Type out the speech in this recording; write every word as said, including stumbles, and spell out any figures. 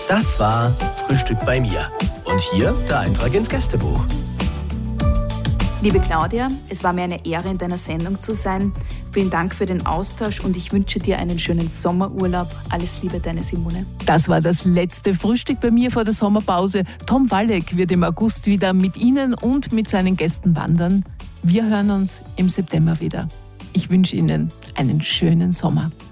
Das war Frühstück bei mir. Und hier der Eintrag ins Gästebuch. Liebe Claudia, es war mir eine Ehre, in deiner Sendung zu sein. Vielen Dank für den Austausch und ich wünsche dir einen schönen Sommerurlaub. Alles Liebe, deine Simone. Das war das letzte Frühstück bei mir vor der Sommerpause. Tom Walleck wird im August wieder mit Ihnen und mit seinen Gästen wandern. Wir hören uns im September wieder. Ich wünsche Ihnen einen schönen Sommer.